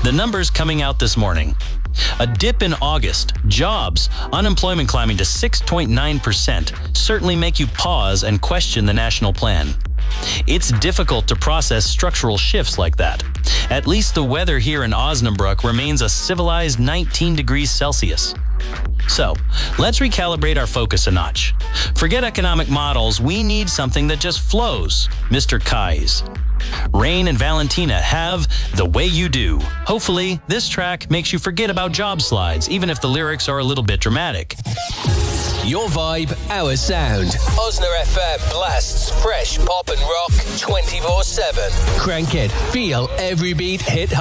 The numbers coming out this morning. A dip in August, jobs, unemployment climbing to 6.9% certainly make you pause and question the national plan. It's difficult to process structural shifts like that. At least the weather here in Osnabrück remains a civilized 19 degrees Celsius. So, let's recalibrate our focus a notch. Forget economic models, we need something that just flows, Mr. Kais. Rain and Valentina have The Way You Do. Hopefully, this track makes you forget about job slides, even if the lyrics are a little bit dramatic. Your vibe, our sound. Osner FM blasts fresh pop and rock 24/7. Crank it, feel every beat, hit hard.